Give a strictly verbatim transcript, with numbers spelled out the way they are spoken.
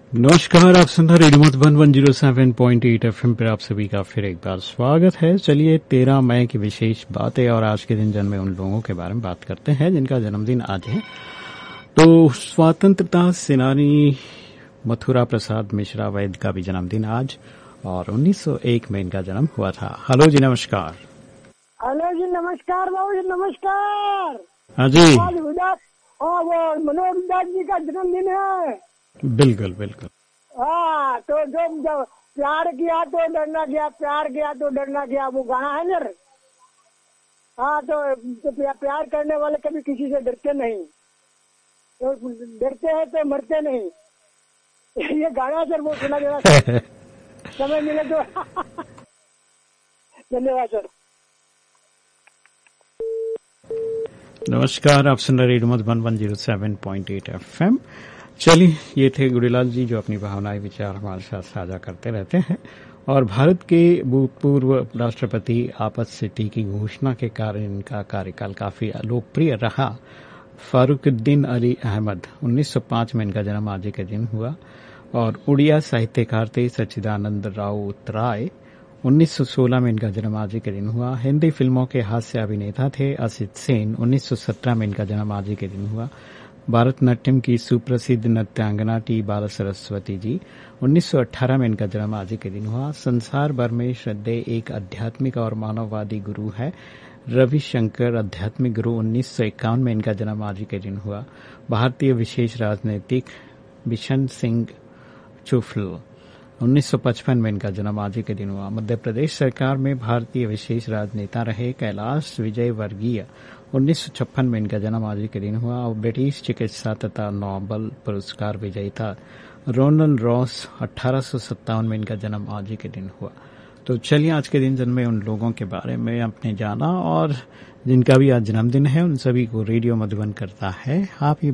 नमस्कार, आप सुन रहे radio Madhuban one zero seven point eight FM पर आप सभी का फिर एक बार स्वागत है। चलिए तेरह मई की विशेष बातें और आज के दिन जन्मे उन लोगों के बारे में बात करते हैं जिनका जन्मदिन आज है। तो स्वतंत्रता सेनानी मथुरा प्रसाद मिश्रा वैद्य का भी जन्मदिन आज और उन्नीस सौ एक में इनका जन्म हुआ था। हेलो जी, नमस्कार। हेलो जी, नमस्कार बाबू जी, नमस्कार। हाँ जी, आज उदास और वो मनोज उदास जी का जन्मदिन है। बिल्कुल बिल्कुल। हाँ, तो जो जब प्यार किया तो डरना गया, प्यार किया तो डरना गया, वो गाना है ना। हाँ, तो, तो प्यार करने वाले कभी किसी से डरते नहीं, तो डरते हैं तो मरते नहीं। ये गाना सर वो सुना देना समय मिले तो। धन्यवाद सर। नमस्कार, आप सुन रहे radio Madhuban one zero seven point eight FM. चलिए, ये थे गुड़ीलाल जी जो अपनी भावनाएं विचार हमारे साथ साझा करते रहते हैं और भारत के भूतपूर्व राष्ट्रपति आपस सिटी की घोषणा के कारण इनका कार्यकाल काफी लोकप्रिय रहा। फारूकुद्दीन अली अहमद उन्नीस सौ पाँच में इनका जन्म आज के दिन हुआ और उड़िया साहित्यकार थे सच्चिदानंद राउत राय। उन्नीस सौ सोलह में इनका जन्म आज के दिन हुआ। हिंदी फिल्मों के हास्य अभिनेता थे असित सेन। उन्नीस सौ सत्रह में इनका जन्म आज के दिन हुआ। भारतनाट्यम की सुप्रसिद्ध नृत्यांगना टी बाला सरस्वती जी। उन्नीस सौ अठारह में इनका जन्म आज के दिन हुआ। संसार भर में श्रद्धेय एक आध्यात्मिक और मानववादी गुरु है रविशंकर आध्यात्मिक गुरु। उन्नीस सौ इक्यावन में इनका जन्म आज के दिन हुआ। भारतीय विशेष राजनीतिक बिशन सिंह चुफल। उन्नीस सौ पचपन में इनका जन्म आज के दिन हुआ। मध्य प्रदेश सरकार में भारतीय विशेष राजनेता रहे कैलाश विजय वर्गीय। उन्नीस सौ छप्पन में इनका जन्म आज के दिन हुआ और ब्रिटिश चिकित्सा तथा नोबेल पुरस्कार विजेता रोनल्ड रॉस अठारह सौ सत्तावन में इनका जन्म आज के दिन हुआ। तो चलिए, आज के दिन जन्मे उन लोगों के बारे में आपने जाना और जिनका भी आज जन्मदिन है उन सभी को रेडियो मधुबन करता है। आप